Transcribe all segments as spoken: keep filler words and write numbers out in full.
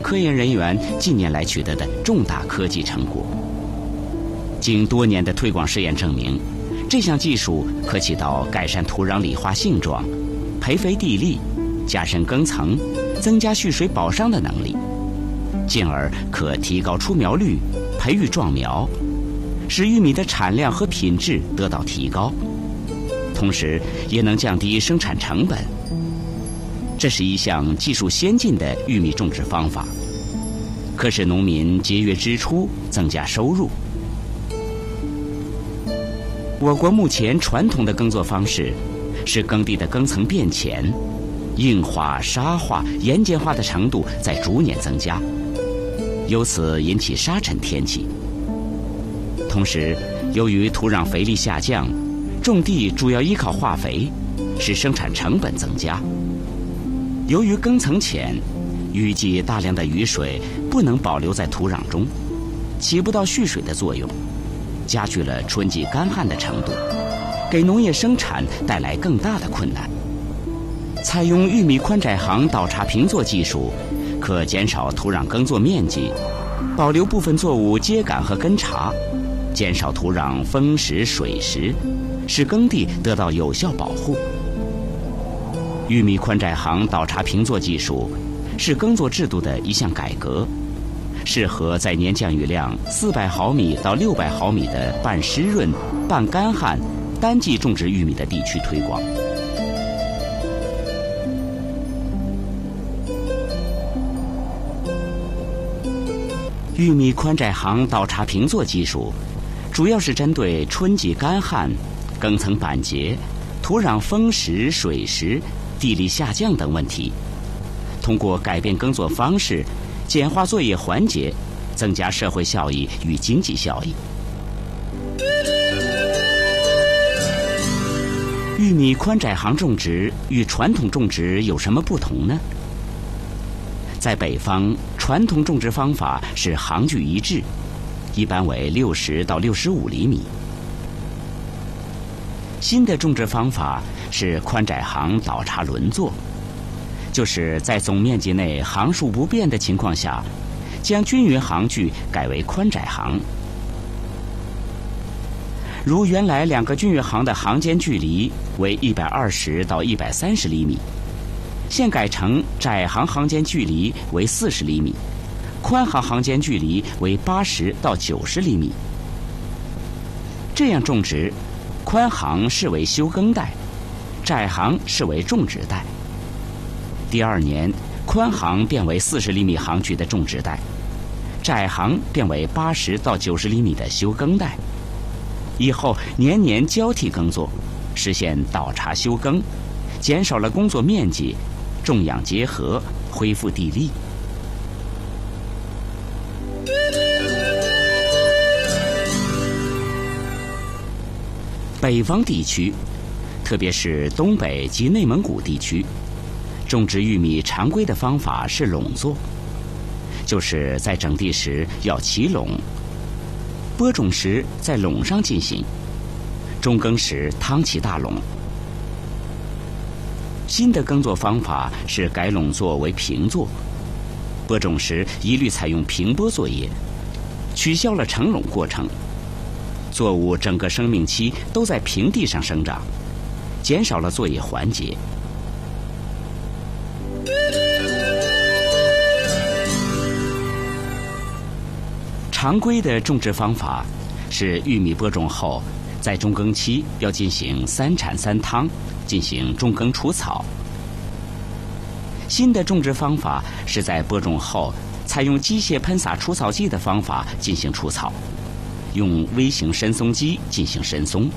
科研人员近年来取得的重大科技成果。经多年的推广试验证明，这项技术可起到改善土壤理化性状、培肥地力、加深耕层、增加蓄水保墒的能力，进而可提高出苗率、培育壮苗，使玉米的产量和品质得到提高，同时也能降低生产成本。这是一项技术先进的玉米种植方法，可使农民节约支出，增加收入。我国目前传统的耕作方式使耕地的耕层变浅，硬化、沙化、盐碱化的程度在逐年增加，由此引起沙尘天气。同时，由于土壤肥力下降，种地主要依靠化肥，使生产成本增加。由于耕层浅，雨季大量的雨水不能保留在土壤中，起不到蓄水的作用，加剧了春季干旱的程度，给农业生产带来更大的困难。采用玉米宽窄行倒插平作技术，可减少土壤耕作面积，保留部分作物秸秆和根茬，减少土壤风蚀水蚀，使耕地得到有效保护。玉米宽窄行倒插平作技术是耕作制度的一项改革，适合在年降雨量四百毫米到六百毫米的半湿润、半干旱、单季种植玉米的地区推广。玉米宽窄行倒插平作技术主要是针对春季干旱、耕层板结、土壤风蚀、水蚀、地力下降等问题，通过改变耕作方式，简化作业环节，增加社会效益与经济效益。玉米宽窄行种植与传统种植有什么不同呢？在北方，传统种植方法是行距一致，一般为六十到六十五厘米。新的种植方法是宽窄行倒插轮作，就是在总面积内行数不变的情况下，将均匀行距改为宽窄行。如原来两个均匀行的行间距离为一百二十到一百三十厘米，现改成窄行行间距离为四十厘米，宽行行间距离为八十到九十厘米。这样种植，宽行视为休耕带，窄行视为种植带。第二年，宽行变为四十厘米行距的种植带，窄行变为八十到九十厘米的休耕带。以后年年交替耕作，实现倒插休耕，减少了工作面积，种养结合，恢复地力。北方地区，特别是东北及内蒙古地区，种植玉米常规的方法是垄作，就是在整地时要起垄，播种时在垄上进行，中耕时趟起大垄。新的耕作方法是改垄作为平作，播种时一律采用平播作业，取消了成垄过程，作物整个生命期都在平地上生长，减少了作业环节。常规的种植方法是玉米播种后，在中耕期要进行三铲三趟，进行中耕除草。新的种植方法是在播种后，采用机械喷洒除草剂的方法进行除草，用微型深松机进行深松。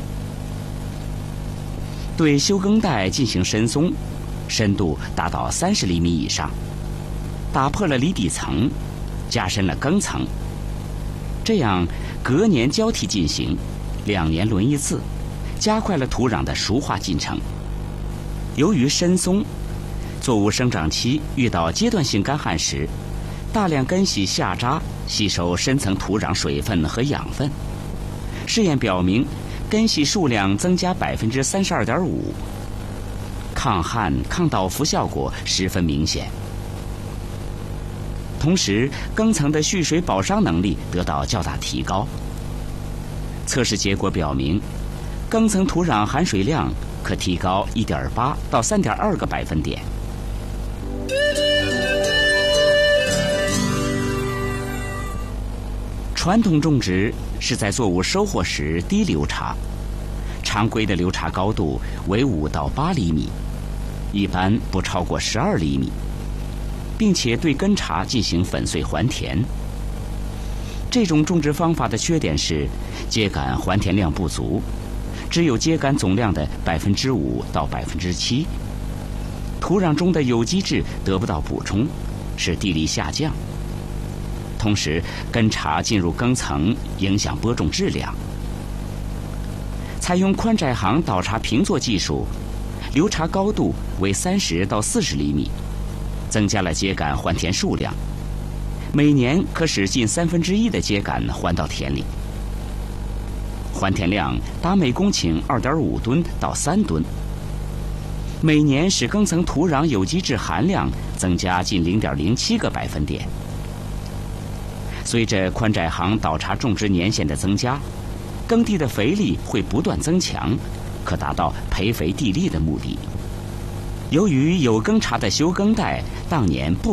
对休耕带进行深松，深度达到三十厘米以上，打破了离底层，加深了耕层。这样隔年交替进行，两年轮一次，加快了土壤的熟化进程。由于深松，作物生长期遇到阶段性干旱时，大量根系下扎，吸收深层土壤水分和养分。试验表明，根系数量增加百分之三十二点五，抗旱、抗倒伏效果十分明显。 同时耕层的蓄水保墒能力得到较大提高。测试结果表明，耕层土壤含水量可提高 一点八 到 三点二 个百分点。传统种植是在作物收获时低流插，常规的流插高度为五到八厘米，一般不超过十二厘米，并且对根茬进行粉碎还田。这种种植方法的缺点是秸秆还田量不足，只有秸秆总量的百分之五到百分之七，土壤中的有机质得不到补充，使地力下降。同时，根茬进入耕层，影响播种质量。采用宽窄行倒插平作技术，流插高度为三十到四十厘米，增加了秸秆还田数量，每年可使近三分之一的秸秆还到田里。还田量达每公顷 二点五 吨到三吨，每年使耕层土壤有机质含量增加近 零点零七 个百分点。随着宽窄行倒插种植年限的增加，耕地的肥力会不断增强，可达到培肥地力的目的。由于有耕茬的休耕带当年不